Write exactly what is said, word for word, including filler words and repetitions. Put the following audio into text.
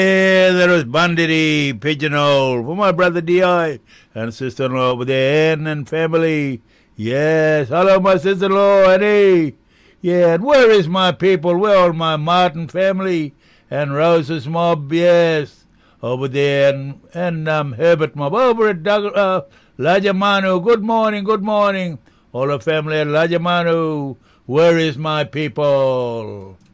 Yeah, there was Bandity, Pigeonhole, for my brother D I, and sister-in-law over there, Ann and family. Yes, hello, my sister-in-law, Annie. Yeah, and where is my people? Where are my Martin family? And Rose's mob, yes, over there, and, and um, Herbert mob, over at Doug, uh, Lajamanu. Good morning, good morning. All the family at Lajamanu. Where is my people?